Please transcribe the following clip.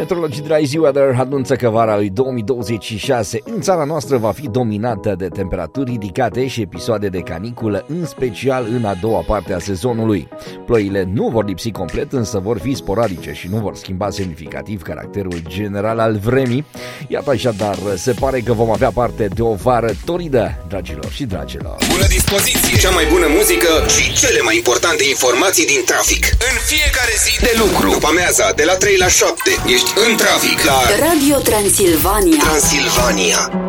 meteorologii de la Easy Weather anunță că vara lui 2026 în țara noastră va fi dominată de temperaturi ridicate și episoade de caniculă, în special în a doua parte a sezonului. Ploile nu vor lipsi complet, însă vor fi sporadice și nu vor schimba semnificativ caracterul general al vremii. Iată așadar, se pare că vom avea parte de o vară toridă, dragilor și dragilor. Bună dispoziție, cea mai bună muzică și cele mai importante informații din trafic. În fiecare zi de lucru, după amiaza, de la 3 la 7, ești în trafic la Radio Transilvania. Transilvania.